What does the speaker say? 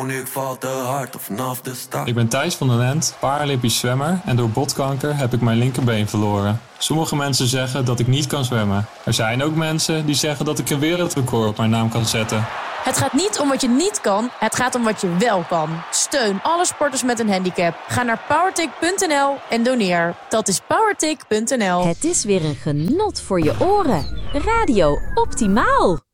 Ik val te hard vanaf de start. Ik ben Thijs van den End, Paralympisch zwemmer en door botkanker heb ik mijn linkerbeen verloren. Sommige mensen zeggen dat ik niet kan zwemmen. Er zijn ook mensen die zeggen dat ik een wereldrecord op mijn naam kan zetten. Het gaat niet om wat je niet kan, het gaat om wat je wel kan. Steun alle sporters met een handicap. Ga naar powertic.nl en doneer. Dat is powertic.nl. Het is weer een genot voor je oren. Radio Optimaal.